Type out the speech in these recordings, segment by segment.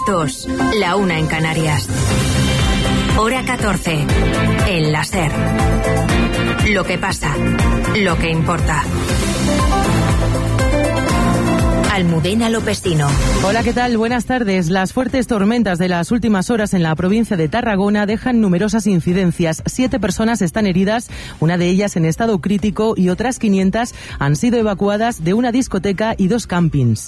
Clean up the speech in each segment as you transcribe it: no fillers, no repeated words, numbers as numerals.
2, la 1 en Canarias. Hora 14, en la SER. Lo que pasa, lo que importa. Almudena Lopesino. Hola, ¿qué tal? Buenas tardes. Las fuertes tormentas de las últimas horas en la provincia de Tarragona dejan numerosas incidencias. 7 personas están heridas, una de ellas en estado crítico, y otras 500 han sido evacuadas de una discoteca y 2 campings.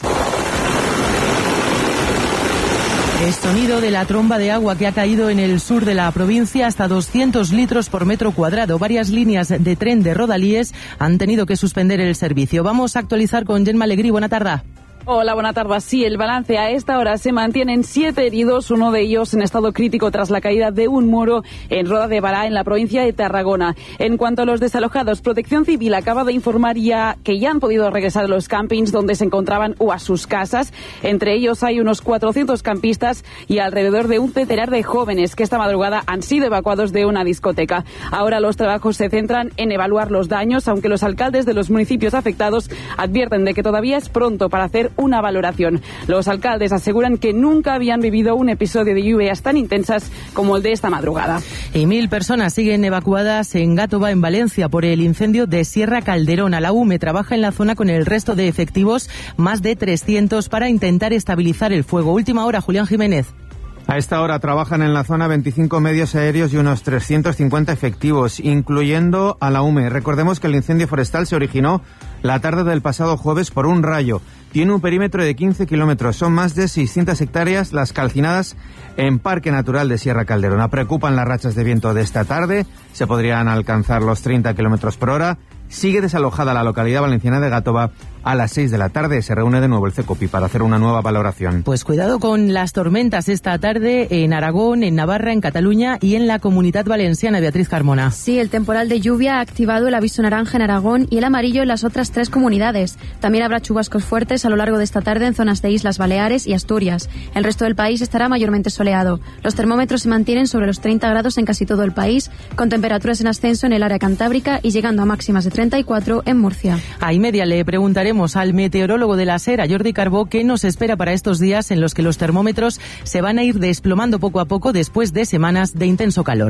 El sonido de la tromba de agua que ha caído en el sur de la provincia, hasta 200 litros por metro cuadrado. Varias líneas de tren de Rodalies han tenido que suspender el servicio. Vamos a actualizar con Gemma Alegrí. Buena tarde. Hola, buena tarde. Sí, el balance a esta hora se mantienen 7 heridos, uno de ellos en estado crítico tras la caída de un muro en Roda de Bará, en la provincia de Tarragona. En cuanto a los desalojados, Protección Civil acaba de informar ya que ya han podido regresar a los campings donde se encontraban o a sus casas. Entre ellos hay unos 400 campistas y alrededor de un centenar de jóvenes que esta madrugada han sido evacuados de una discoteca. Ahora los trabajos se centran en evaluar los daños, aunque los alcaldes de los municipios afectados advierten de que todavía es pronto para hacer una valoración. Los alcaldes aseguran que nunca habían vivido un episodio de lluvias tan intensas como el de esta madrugada. Y 1000 personas siguen evacuadas en Gàtova, en Valencia, por el incendio de Sierra Calderona. La UME trabaja en la zona con el resto de efectivos, más de 300, para intentar estabilizar el fuego. Última hora, Julián Jiménez. A esta hora trabajan en la zona 25 medios aéreos y unos 350 efectivos, incluyendo a la UME. Recordemos que el incendio forestal se originó la tarde del pasado jueves por un rayo. Tiene un perímetro de 15 kilómetros. Son más de 600 hectáreas las calcinadas en Parque Natural de Sierra Calderona. Preocupan las rachas de viento de esta tarde. Se podrían alcanzar los 30 kilómetros por hora. Sigue desalojada la localidad valenciana de Gàtova. A las 6 de la tarde se reúne de nuevo el CECOPI para hacer una nueva valoración. Pues cuidado con las tormentas esta tarde en Aragón, en Navarra, en Cataluña y en la Comunidad Valenciana. Beatriz Carmona. Sí, el temporal de lluvia ha activado el aviso naranja en Aragón y el amarillo en las otras 3 comunidades. También habrá chubascos fuertes a lo largo de esta tarde en zonas de Islas Baleares y Asturias. El resto del país estará mayormente soleado. Los termómetros se mantienen sobre los 30 grados en casi todo el país, con temperaturas en ascenso en el área cantábrica y llegando a máximas de 34 en Murcia. A y media le preguntaremos al meteorólogo de la SER, a Jordi Carbó, qué nos espera para estos días en los que los termómetros se van a ir desplomando poco a poco después de semanas de intenso calor.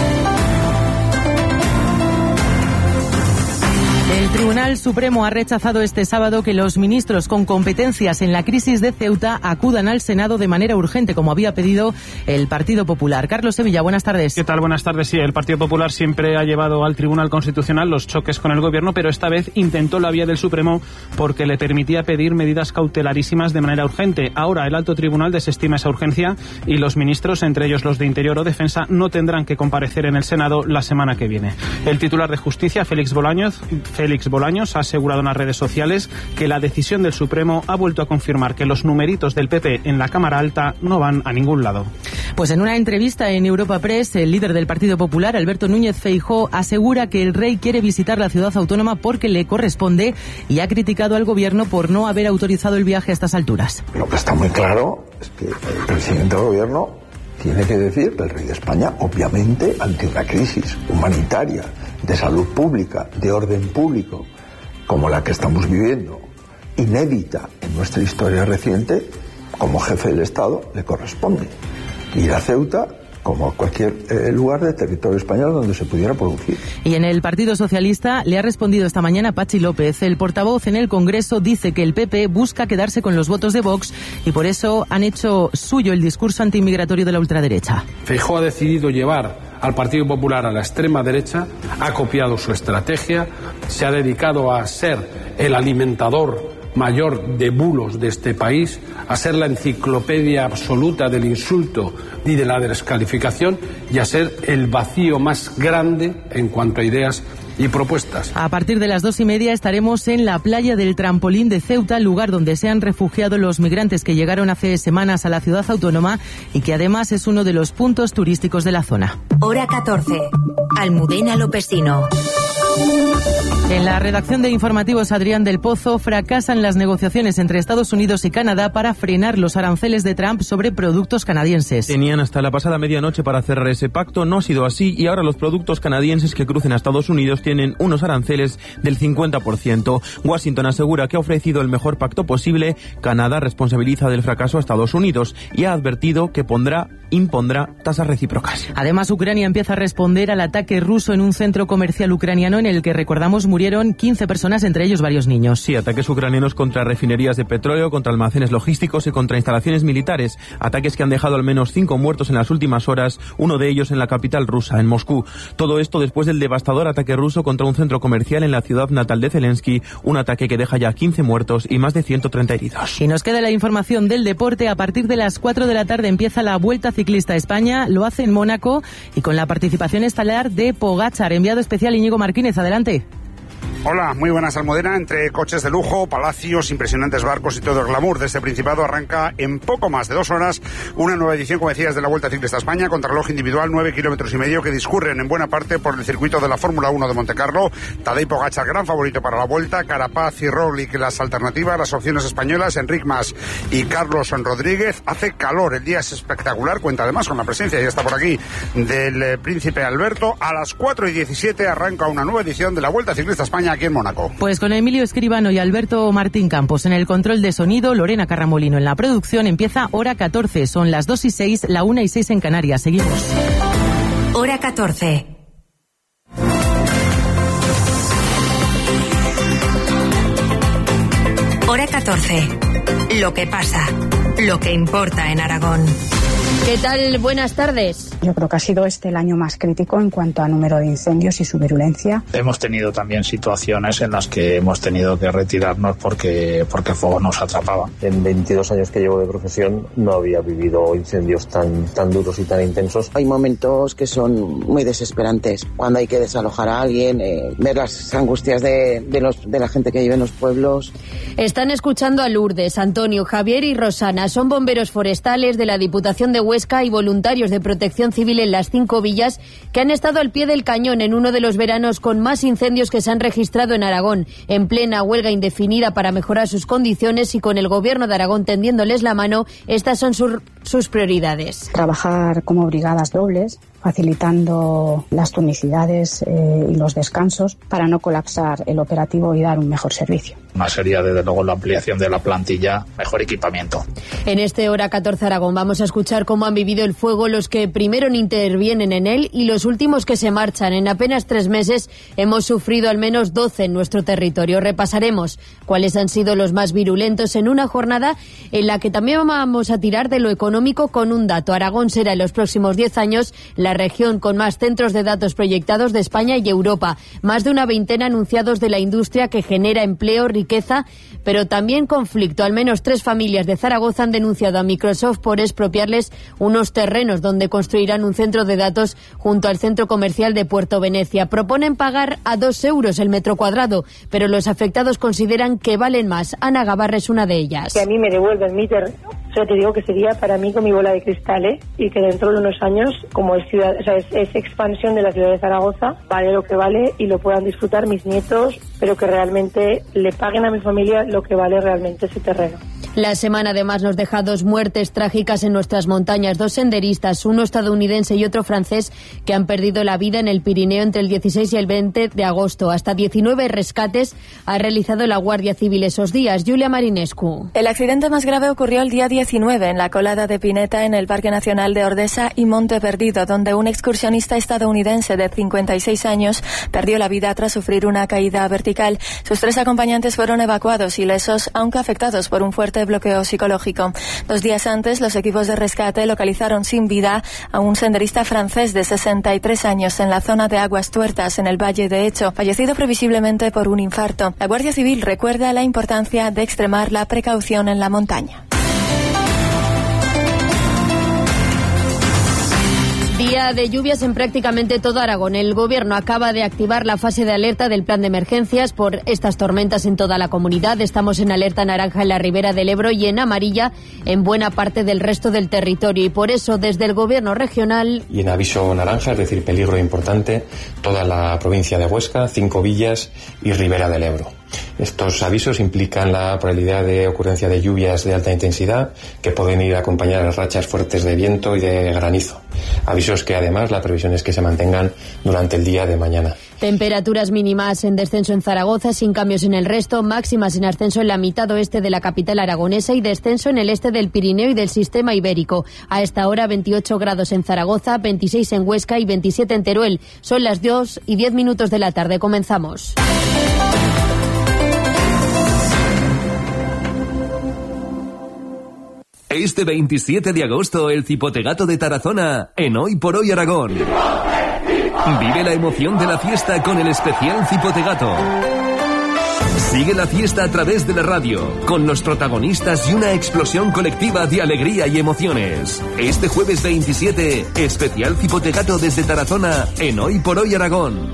El Tribunal Supremo ha rechazado este sábado que los ministros con competencias en la crisis de Ceuta acudan al Senado de manera urgente, como había pedido el Partido Popular. Carlos Sevilla, buenas tardes. ¿Qué tal? Buenas tardes. Sí, el Partido Popular siempre ha llevado al Tribunal Constitucional los choques con el Gobierno, pero esta vez intentó la vía del Supremo porque le permitía pedir medidas cautelarísimas de manera urgente. Ahora el Alto Tribunal desestima esa urgencia y los ministros, entre ellos los de Interior o Defensa, no tendrán que comparecer en el Senado la semana que viene. El titular de Justicia, Félix Bolaños, ha asegurado en las redes sociales que la decisión del Supremo ha vuelto a confirmar que los numeritos del PP en la Cámara Alta no van a ningún lado. Pues en una entrevista en Europa Press, el líder del Partido Popular, Alberto Núñez Feijóo, asegura que el rey quiere visitar la ciudad autónoma porque le corresponde y ha criticado al Gobierno por no haber autorizado el viaje a estas alturas. Lo que está muy claro es que el presidente del Gobierno tiene que decir que el rey de España, obviamente, ante una crisis humanitaria, de salud pública, de orden público, como la que estamos viviendo, inédita en nuestra historia reciente, como jefe del Estado, le corresponde ir a Ceuta como a cualquier lugar del territorio español donde se pudiera producir. Y en el Partido Socialista le ha respondido esta mañana Pachi López. El portavoz en el Congreso dice que el PP busca quedarse con los votos de Vox y por eso han hecho suyo el discurso antiinmigratorio de la ultraderecha. Feijóo ha decidido llevar al Partido Popular a la extrema derecha, ha copiado su estrategia, se ha dedicado a ser el alimentador mayor de bulos de este país, a ser la enciclopedia absoluta del insulto y de la descalificación y a ser el vacío más grande en cuanto a ideas y propuestas. A partir de las 2:30 estaremos en la playa del Trampolín de Ceuta, lugar donde se han refugiado los migrantes que llegaron hace semanas a la ciudad autónoma y que además es uno de los puntos turísticos de la zona. Hora 14. Almudena Lopesino. En la redacción de informativos Adrián del Pozo, fracasan las negociaciones entre Estados Unidos y Canadá para frenar los aranceles de Trump sobre productos canadienses. Tenían hasta la pasada medianoche para cerrar ese pacto, no ha sido así y ahora los productos canadienses que crucen a Estados Unidos tienen unos aranceles del 50%. Washington asegura que ha ofrecido el mejor pacto posible. Canadá responsabiliza del fracaso a Estados Unidos y ha advertido que impondrá tasas recíprocas. Además, Ucrania empieza a responder al ataque ruso en un centro comercial ucraniano en el que, recordamos, murieron 15 personas, entre ellos varios niños. Sí, ataques ucranianos contra refinerías de petróleo, contra almacenes logísticos y contra instalaciones militares. Ataques que han dejado al menos 5 muertos en las últimas horas, uno de ellos en la capital rusa, en Moscú. Todo esto después del devastador ataque ruso contra un centro comercial en la ciudad natal de Zelensky, un ataque que deja ya 15 muertos y más de 130 heridos. Y nos queda la información del deporte. A partir de las 4 de la tarde empieza la Vuelta Ciclista a España, lo hace en Mónaco y con la participación estelar de Pogačar. Enviado especial Íñigo Martínez, adelante. Hola, muy buenas, Almudena. Entre coches de lujo, palacios, impresionantes barcos y todo el glamour de este Principado arranca en poco más de 2 horas una nueva edición, como decías, de la Vuelta Ciclista a España, contrarreloj individual, 9,5 kilómetros que discurren en buena parte por el circuito de la Fórmula 1 de Montecarlo. Tadej Pogačar, gran favorito para la Vuelta, Carapaz y Roglic las alternativas, las opciones españolas, Enric Mas y Carlos Rodríguez. Hace calor, el día es espectacular, cuenta además con la presencia, ya está por aquí, del Príncipe Alberto. A las 4:17 arranca una nueva edición de la Vuelta Ciclista a España aquí en Mónaco. Pues con Emilio Escribano y Alberto Martín Campos en el control de sonido, Lorena Carramolino en la producción, empieza hora 14. Son las 2:06, la 1:06 en Canarias. Seguimos. Hora 14. Hora 14. Lo que pasa, lo que importa en Aragón. ¿Qué tal? Buenas tardes. Yo creo que ha sido el año más crítico en cuanto a número de incendios y su virulencia. Hemos tenido también situaciones en las que hemos tenido que retirarnos porque el fuego nos atrapaba. En 22 años que llevo de profesión no había vivido incendios tan duros y tan intensos. Hay momentos que son muy desesperantes, cuando hay que desalojar a alguien, ver las angustias de la gente que vive en los pueblos. Están escuchando a Lourdes, Antonio, Javier y Rosana. Son bomberos forestales de la Diputación de Huesca y voluntarios de Protección Civil en las 5 villas que han estado al pie del cañón en uno de los veranos con más incendios que se han registrado en Aragón, en plena huelga indefinida para mejorar sus condiciones y con el Gobierno de Aragón tendiéndoles la mano. Estas son sus prioridades. Trabajar como brigadas dobles, facilitando las tonicidades y los descansos para no colapsar el operativo y dar un mejor servicio. Una sería, desde luego, la ampliación de la plantilla, mejor equipamiento. En este Hora 14 Aragón vamos a escuchar cómo han vivido el fuego los que primero intervienen en él y los últimos que se marchan. En apenas 3 meses hemos sufrido al menos 12 en nuestro territorio. Repasaremos cuáles han sido los más virulentos en una jornada en la que también vamos a tirar de lo económico con un dato. Aragón será en los próximos 10 años la región con más centros de datos proyectados de España y Europa. Más de una veintena anunciados de la industria que genera empleo, riqueza, pero también conflicto. Al menos 3 familias de Zaragoza han denunciado a Microsoft por expropiarles unos terrenos donde construirán un centro de datos junto al centro comercial de Puerto Venecia. Proponen pagar a 2 euros el metro cuadrado, pero los afectados consideran que valen más. Ana Gavarra es una de ellas. Que a mí me devuelven mi terreno. O sea, te digo que sería para mí con mi bola de cristal, y que dentro de unos años, como es ciudad, o sea, es expansión de la ciudad de Zaragoza, vale lo que vale y lo puedan disfrutar mis nietos, pero que realmente le paguen a mi familia lo que vale realmente ese terreno. La semana además nos deja 2 muertes trágicas en nuestras montañas, 2 senderistas, uno estadounidense y otro francés, que han perdido la vida en el Pirineo entre el 16 y el 20 de agosto. Hasta 19 rescates ha realizado la Guardia Civil esos días. Julia Marinescu. El accidente más grave ocurrió el día 19 en la colada de Pineta en el Parque Nacional de Ordesa y Monte Perdido, donde un excursionista estadounidense de 56 años perdió la vida tras sufrir una caída vertical. Sus 3 acompañantes fueron evacuados ilesos, aunque afectados por un fuerte bloqueo psicológico. 2 días antes, los equipos de rescate localizaron sin vida a un senderista francés de 63 años en la zona de Aguas Tuertas, en el Valle de Hecho, fallecido previsiblemente por un infarto. La Guardia Civil recuerda la importancia de extremar la precaución en la montaña. Día de lluvias en prácticamente todo Aragón. El Gobierno acaba de activar la fase de alerta del plan de emergencias por estas tormentas en toda la comunidad. Estamos en alerta naranja en la Ribera del Ebro y en amarilla en buena parte del resto del territorio. Y por eso, desde el Gobierno regional... Y en aviso naranja, es decir, peligro importante, toda la provincia de Huesca, 5 villas y Ribera del Ebro. Estos avisos implican la probabilidad de ocurrencia de lluvias de alta intensidad que pueden ir acompañadas de rachas fuertes de viento y de granizo. Avisos que además la previsión es que se mantengan durante el día de mañana. Temperaturas mínimas en descenso en Zaragoza, sin cambios en el resto, máximas en ascenso en la mitad oeste de la capital aragonesa y descenso en el este del Pirineo y del sistema ibérico. A esta hora 28 grados en Zaragoza, 26 en Huesca y 27 en Teruel. Son las 2:10 de la tarde. Comenzamos. Este 27 de agosto, el Cipotegato de Tarazona, en Hoy por Hoy Aragón. Vive la emoción de la fiesta con el especial Cipotegato. Sigue la fiesta a través de la radio, con los protagonistas y una explosión colectiva de alegría y emociones. Este jueves 27, especial Cipotegato desde Tarazona, en Hoy por Hoy Aragón.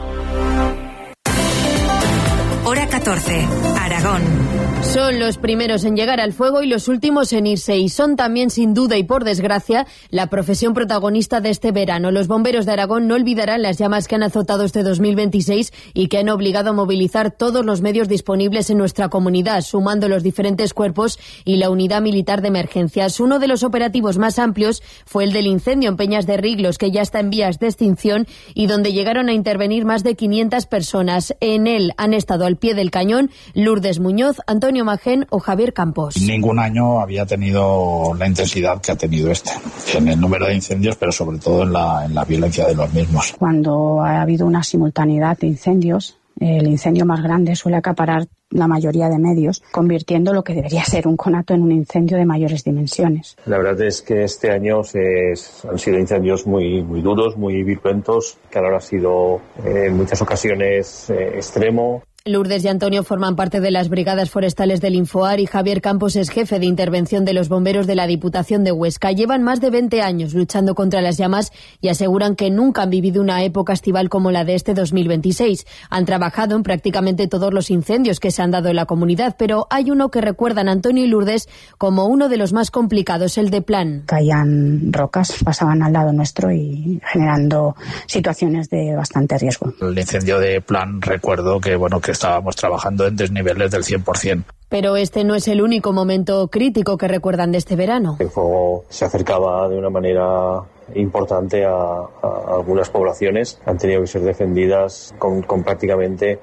Hora 14, Aragón. Son los primeros en llegar al fuego y los últimos en irse. Y son también, sin duda y por desgracia, la profesión protagonista de este verano. Los bomberos de Aragón no olvidarán las llamas que han azotado este 2026 y que han obligado a movilizar todos los medios disponibles en nuestra comunidad, sumando los diferentes cuerpos y la unidad militar de emergencias. Uno de los operativos más amplios fue el del incendio en Peñas de Riglos, que ya está en vías de extinción y donde llegaron a intervenir más de 500 personas. En él han estado al pie del cañón Lourdes Muñoz, Antonio Magén o Javier Campos. Ningún año había tenido la intensidad que ha tenido este, en el número de incendios, pero sobre todo en la violencia de los mismos. Cuando ha habido una simultaneidad de incendios, el incendio más grande suele acaparar la mayoría de medios, convirtiendo lo que debería ser un conato en un incendio de mayores dimensiones. La verdad es que este año han sido incendios muy duros, muy violentos, que ahora ha sido en muchas ocasiones extremo. Lourdes y Antonio forman parte de las brigadas forestales del Infoar y Javier Campos es jefe de intervención de los bomberos de la Diputación de Huesca. Llevan más de 20 años luchando contra las llamas y aseguran que nunca han vivido una época estival como la de este 2026. Han trabajado en prácticamente todos los incendios que se han dado en la comunidad, pero hay uno que recuerdan Antonio y Lourdes como uno de los más complicados, el de Plan. Caían rocas, pasaban al lado nuestro y generando situaciones de bastante riesgo. El incendio de Plan, recuerdo que estábamos trabajando en desniveles del 100%. Pero este no es el único momento crítico que recuerdan de este verano. El fuego se acercaba de una manera importante a algunas poblaciones. Han tenido que ser defendidas con prácticamente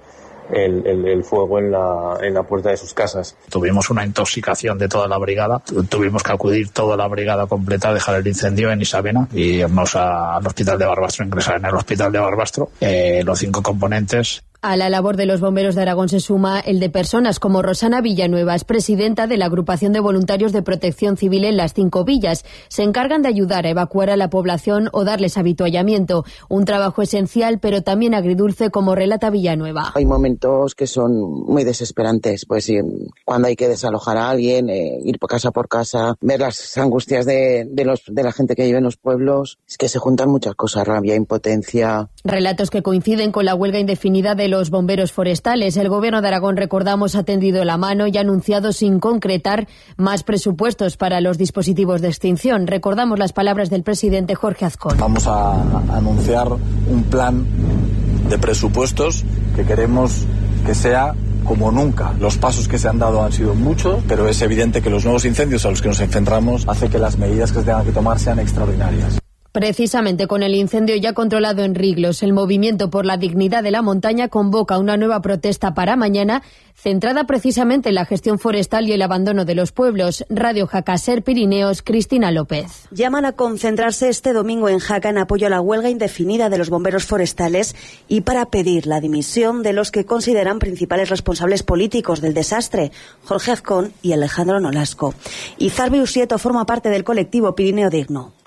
el fuego en la puerta de sus casas. Tuvimos una intoxicación de toda la brigada. Tuvimos que acudir toda la brigada completa a dejar el incendio en Isabena y irnos al hospital de Barbastro, ingresar en el hospital de Barbastro. Los 5 componentes. A la labor de los bomberos de Aragón se suma el de personas como Rosana Villanueva, es presidenta de la Agrupación de Voluntarios de Protección Civil en las 5 villas. Se encargan de ayudar a evacuar a la población o darles habituallamiento. Un trabajo esencial, pero también agridulce, como relata Villanueva. Hay momentos que son muy desesperantes, pues cuando hay que desalojar a alguien, ir casa por casa, ver las angustias de la gente que vive en los pueblos. Es que se juntan muchas cosas, rabia, impotencia. Relatos que coinciden con la huelga indefinida de los bomberos forestales. El Gobierno de Aragón, recordamos, ha tendido la mano y ha anunciado sin concretar más presupuestos para los dispositivos de extinción. Recordamos las palabras del presidente Jorge Azcón. Vamos a anunciar un plan de presupuestos que queremos que sea como nunca. Los pasos que se han dado han sido muchos, pero es evidente que los nuevos incendios a los que nos enfrentamos hace que las medidas que se tengan que tomar sean extraordinarias. Precisamente con el incendio ya controlado en Riglos, el Movimiento por la Dignidad de la Montaña convoca una nueva protesta para mañana, centrada precisamente en la gestión forestal y el abandono de los pueblos. Radio Jaca, Ser Pirineos, Cristina López. Llaman a concentrarse este domingo en Jaca en apoyo a la huelga indefinida de los bomberos forestales y para pedir la dimisión de los que consideran principales responsables políticos del desastre, Jorge Azcón y Alejandro Nolasco. Izarbi Usieto forma parte del colectivo Pirineo Digno.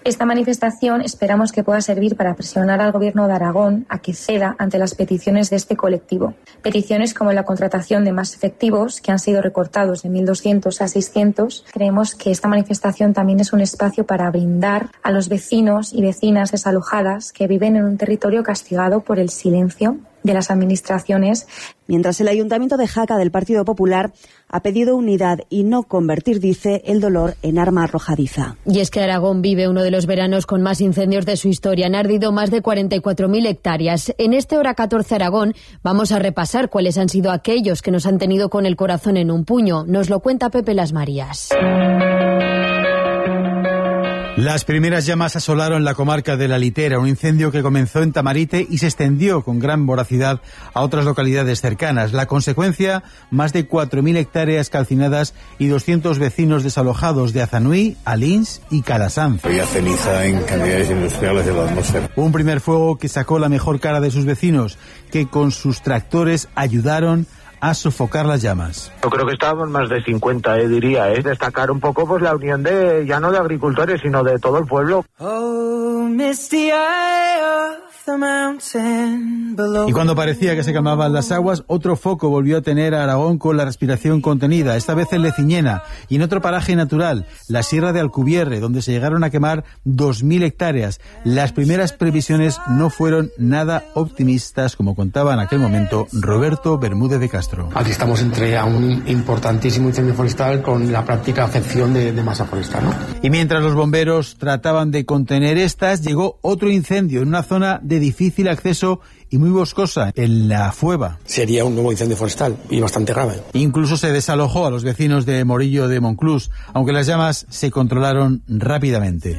Esta manifestación esperamos que pueda servir para presionar al Gobierno de Aragón a que ceda ante las peticiones de este colectivo. Peticiones como la contratación de más efectivos, que han sido recortados de 1.200 a 600. Creemos que esta manifestación también es un espacio para brindar a los vecinos y vecinas desalojadas que viven en un territorio castigado por el silencio de las administraciones. Mientras el Ayuntamiento de Jaca del Partido Popular ha pedido unidad y no convertir, dice, el dolor en arma arrojadiza. Y es que Aragón vive uno de los veranos con más incendios de su historia. Han ardido más de 44.000 hectáreas. En este Hora 14 Aragón vamos a repasar cuáles han sido aquellos que nos han tenido con el corazón en un puño. Nos lo cuenta Pepe Las Marías. Las primeras llamas asolaron la comarca de La Litera, un incendio que comenzó en Tamarite y se extendió con gran voracidad a otras localidades cercanas. La consecuencia, más de 4.000 hectáreas calcinadas y 200 vecinos desalojados de Azanui, Alins y Calasanz. Había ceniza en cantidades industriales de la atmósfera. Un primer fuego que sacó la mejor cara de sus vecinos, que con sus tractores ayudaron a sofocar las llamas. Yo creo que estábamos más de 50, diría. Destacar un poco pues la unión de, ya no de agricultores, sino de todo el pueblo. Y cuando parecía que se calmaban las aguas, otro foco volvió a tener a Aragón con la respiración contenida, esta vez en Leciñena y en otro paraje natural, la Sierra de Alcubierre, donde se llegaron a quemar 2.000 hectáreas. Las primeras previsiones no fueron nada optimistas, como contaba en aquel momento Roberto Bermúdez de Castro. Aquí estamos entre a un importantísimo incendio forestal con la práctica afección de masa forestal, ¿no? Y mientras los bomberos trataban de contener estas, llegó otro incendio en una zona de difícil acceso y muy boscosa, en La Fueva. Sería un nuevo incendio forestal y bastante grave. Incluso se desalojó a los vecinos de Morillo de Monclús, aunque las llamas se controlaron rápidamente.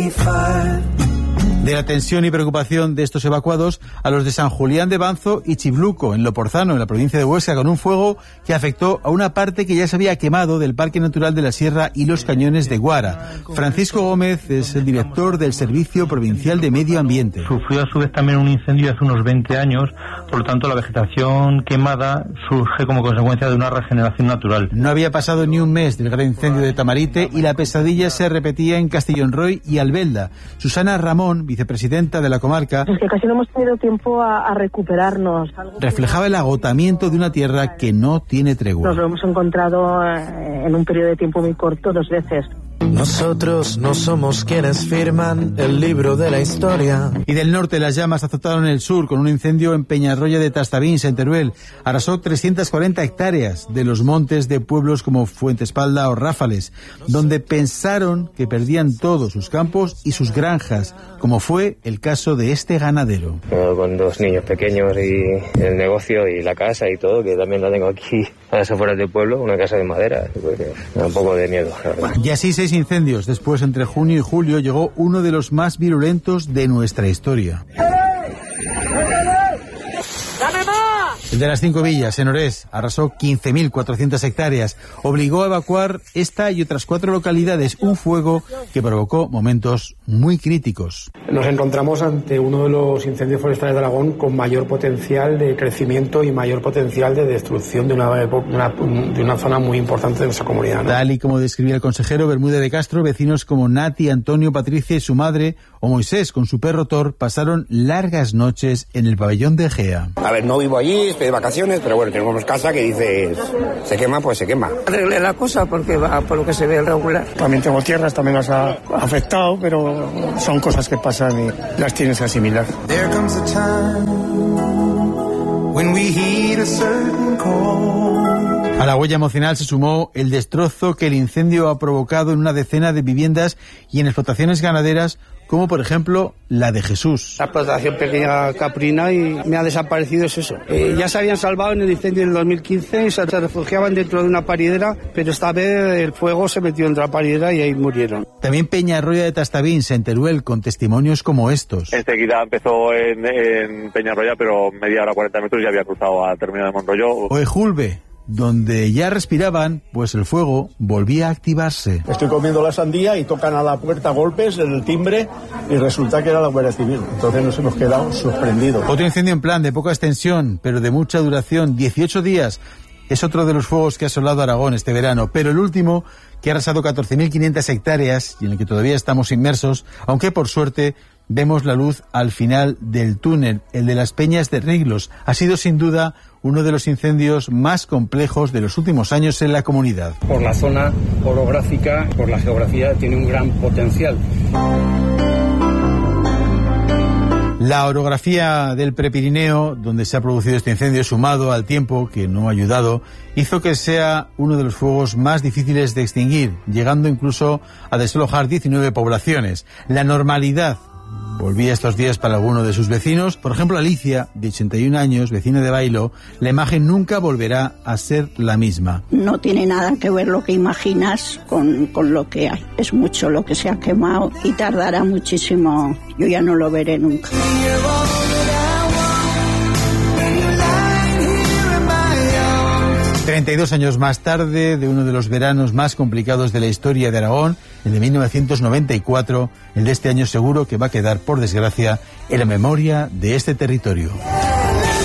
De la tensión y preocupación de estos evacuados a los de San Julián de Banzo y Chibluco, en Loporzano, en la provincia de Huesca, con un fuego que afectó a una parte que ya se había quemado del Parque Natural de la Sierra y los Cañones de Guara. Francisco Gómez es el director del Servicio Provincial de Medio Ambiente. Sufrió a su vez también un incendio hace unos 20 años, por lo tanto la vegetación quemada surge como consecuencia de una regeneración natural. No había pasado ni un mes del gran incendio de Tamarite y la pesadilla se repetía en Castellonroy y Albelda. Susana Ramón, vicepresidenta de la comarca, es que casi no hemos tenido tiempo a recuperarnos. Reflejaba el agotamiento de una tierra que no tiene tregua. Nos lo hemos encontrado en un periodo de tiempo muy corto 2 veces. Nosotros no somos quienes firman el libro de la historia. Y del norte las llamas azotaron el sur con un incendio en Peñarroya de Tastavins, en Teruel. Arrasó 340 hectáreas de los montes de pueblos como Fuentespalda o Ráfales, donde pensaron que perdían todos sus campos y sus granjas, como fue el caso de este ganadero. Con 2 niños pequeños y el negocio y la casa y todo, que también la tengo aquí a las afueras del pueblo, una casa de madera, porque me da un poco de miedo, la verdad. Y así 6 incendios. Después, entre junio y julio, llegó uno de los más virulentos de nuestra historia. El de las 5 villas, en Orés, arrasó 15.400 hectáreas. Obligó a evacuar esta y otras 4 localidades. Un fuego que provocó momentos muy críticos. Nos encontramos ante uno de los incendios forestales de Aragón con mayor potencial de crecimiento y mayor potencial de destrucción de una zona muy importante de nuestra comunidad, ¿no? Tal y como describía el consejero Bermúdez de Castro, vecinos como Nati, Antonio, Patricia y su madre, o Moisés con su perro Thor, pasaron largas noches en el pabellón de Egea. A ver, no vivo allí, estoy de vacaciones, pero bueno, tenemos casa que dices, se quema, pues se quema. Arreglé la cosa porque va por lo que se ve el regular. También tengo tierras, también las ha afectado, pero son cosas que pasan y las tienes que asimilar. There comes a time when we heed a certain call. A la huella emocional se sumó el destrozo que el incendio ha provocado en una decena de viviendas y en explotaciones ganaderas, como por ejemplo la de Jesús. La explotación pequeña caprina y me ha desaparecido es eso. Ya se habían salvado en el incendio del 2015 y se refugiaban dentro de una paridera, pero esta vez el fuego se metió dentro de la paridera y ahí murieron. También Peñarroya de Tastavins, en Teruel, con testimonios como estos. Enseguida empezó en Peñarroya, pero media hora, 40 minutos ya había cruzado a terminal de Monroyo. O Ejulbe, donde ya respiraban, pues el fuego volvía a activarse. Estoy comiendo la sandía y tocan a la puerta golpes, el timbre, y resulta que era la Guardia Civil. Entonces nos hemos quedado sorprendidos. Otro incendio en plan de poca extensión, pero de mucha duración, 18 días. Es otro de los fuegos que ha asolado Aragón este verano, pero el último que ha arrasado 14.500 hectáreas y en el que todavía estamos inmersos, aunque por suerte vemos la luz al final del túnel. El de las Peñas de Riglos ha sido sin duda uno de los incendios más complejos de los últimos años en la comunidad. Por la zona orográfica, por la geografía, tiene un gran potencial. La orografía del Prepirineo, donde se ha producido este incendio, sumado al tiempo, que no ha ayudado, hizo que sea uno de los fuegos más difíciles de extinguir, llegando incluso a desalojar 19 poblaciones. La normalidad volvía estos días para algunos de sus vecinos. Por ejemplo, Alicia, de 81 años, vecina de Bailo, la imagen nunca volverá a ser la misma. No tiene nada que ver lo que imaginas con lo que hay. Es mucho lo que se ha quemado y tardará muchísimo. Yo ya no lo veré nunca. ...32 años más tarde, de uno de los veranos más complicados de la historia de Aragón, el de 1994, el de este año seguro que va a quedar, por desgracia, en la memoria de este territorio.